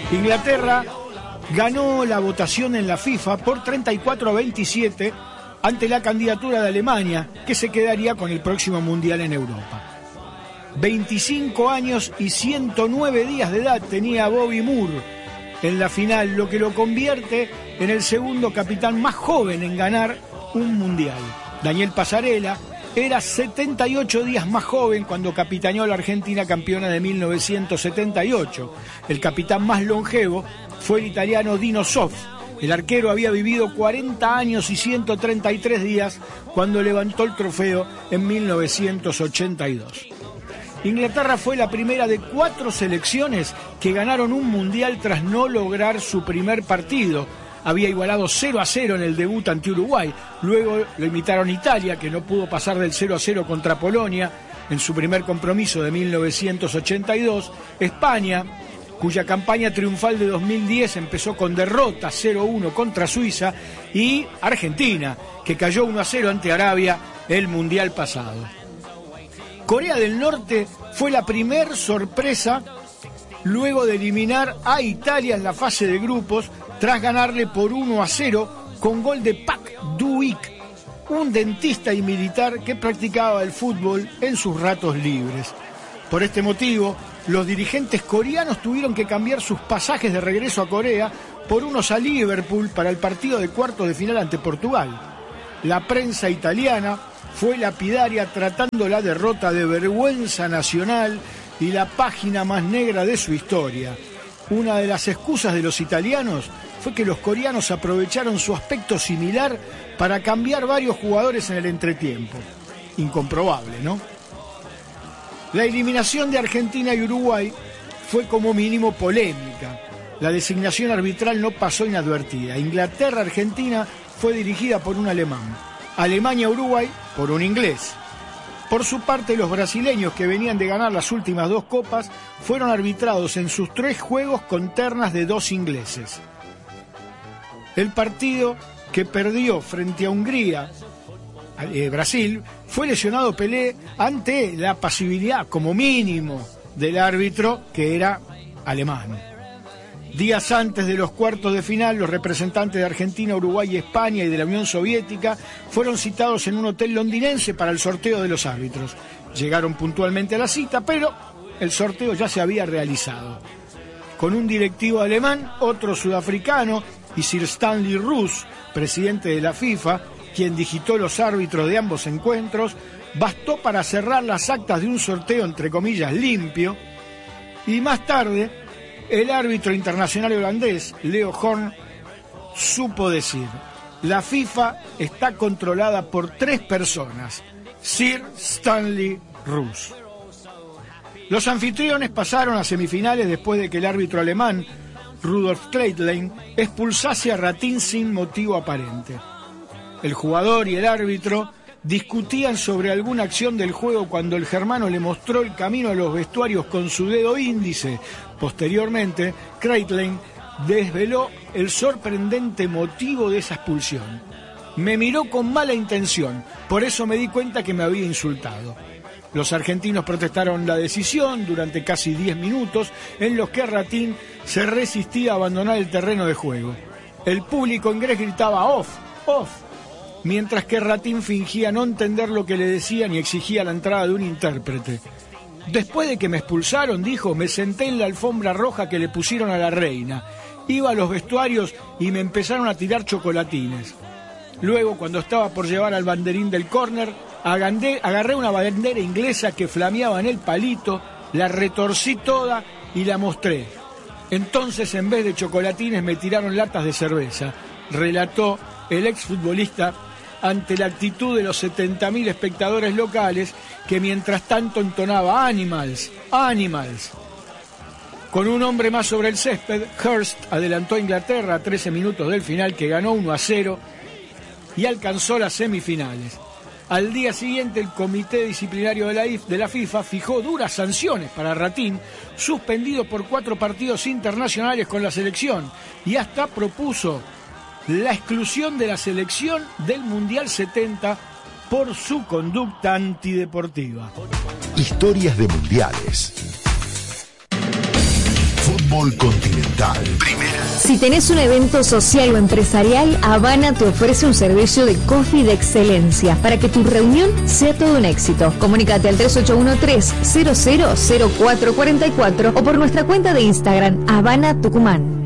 Inglaterra ganó la votación en la FIFA por 34-27 ante la candidatura de Alemania, que se quedaría con el próximo Mundial en Europa. 25 años y 109 días de edad tenía Bobby Moore en la final, lo que lo convierte en el segundo capitán más joven en ganar un Mundial. Daniel Passarella era 78 días más joven cuando capitaneó a la Argentina campeona de 1978. El capitán más longevo fue el italiano Dino Zoff. El arquero había vivido 40 años y 133 días cuando levantó el trofeo en 1982. Inglaterra fue la primera de 4 selecciones que ganaron un mundial tras no lograr su primer partido. Había igualado 0-0 en el debut ante Uruguay. Luego lo imitaron Italia, que no pudo pasar del 0-0 contra Polonia en su primer compromiso de 1982. España, cuya campaña triunfal de 2010 empezó con derrota 0-1 contra Suiza. Y Argentina, que cayó 1-0 ante Arabia el mundial pasado. Corea del Norte fue la primer sorpresa luego de eliminar a Italia en la fase de grupos tras ganarle por 1-0 con gol de Park Du-ik, un dentista y militar que practicaba el fútbol en sus ratos libres. Por este motivo, los dirigentes coreanos tuvieron que cambiar sus pasajes de regreso a Corea por unos a Liverpool para el partido de cuartos de final ante Portugal. La prensa italiana fue lapidaria tratando la derrota de vergüenza nacional y la página más negra de su historia. Una de las excusas de los italianos fue que los coreanos aprovecharon su aspecto similar para cambiar varios jugadores en el entretiempo. Incomprobable, ¿no? La eliminación de Argentina y Uruguay fue como mínimo polémica. La designación arbitral no pasó inadvertida. Inglaterra-Argentina fue dirigida por un alemán. Alemania-Uruguay por un inglés. Por su parte, los brasileños, que venían de ganar las últimas 2 copas, fueron arbitrados en sus 3 juegos con ternas de 2 ingleses. El partido que perdió frente a Hungría, Brasil, fue lesionado Pelé ante la pasividad, como mínimo, del árbitro, que era alemán. Días antes de los cuartos de final, los representantes de Argentina, Uruguay, España y de la Unión Soviética fueron citados en un hotel londinense para el sorteo de los árbitros. Llegaron puntualmente a la cita, pero el sorteo ya se había realizado. Con un directivo alemán, otro sudafricano y Sir Stanley Roos, presidente de la FIFA, quien digitó los árbitros de ambos encuentros, bastó para cerrar las actas de un sorteo entre comillas limpio, y más tarde el árbitro internacional holandés, Leo Horn, supo decir: la FIFA está controlada por 3 personas, Sir Stanley Roos. Los anfitriones pasaron a semifinales después de que el árbitro alemán, Rudolf Kreitlein, expulsase a Ratín sin motivo aparente. El jugador y el árbitro discutían sobre alguna acción del juego cuando el germano le mostró el camino a los vestuarios con su dedo índice. Posteriormente, Kreitlein desveló el sorprendente motivo de esa expulsión. Me miró con mala intención, por eso me di cuenta que me había insultado. Los argentinos protestaron la decisión durante casi 10 minutos, en los que Ratín se resistía a abandonar el terreno de juego. El público inglés gritaba "off, off", mientras que Ratín fingía no entender lo que le decían y exigía la entrada de un intérprete. Después de que me expulsaron, dijo, me senté en la alfombra roja que le pusieron a la reina. Iba a los vestuarios y me empezaron a tirar chocolatines. Luego, cuando estaba por llevar al banderín del córner, agarré una bandera inglesa que flameaba en el palito, la retorcí toda y la mostré. Entonces, en vez de chocolatines, me tiraron latas de cerveza, relató el exfutbolista ante la actitud de los 70.000 espectadores locales que mientras tanto entonaba "Animals, Animals". Con un hombre más sobre el césped, Hurst adelantó a Inglaterra a 13 minutos del final, que ganó 1-0 y alcanzó las semifinales. Al día siguiente, el Comité Disciplinario de la FIFA fijó duras sanciones para Ratín, suspendido por 4 partidos internacionales con la selección, y hasta propuso la exclusión de la selección del Mundial 70 por su conducta antideportiva. Historias de mundiales. Mármol Continental. Primera. Si tenés un evento social o empresarial, Habana te ofrece un servicio de coffee de excelencia para que tu reunión sea todo un éxito. Comunícate al 3813-000444 o por nuestra cuenta de Instagram, Habana Tucumán.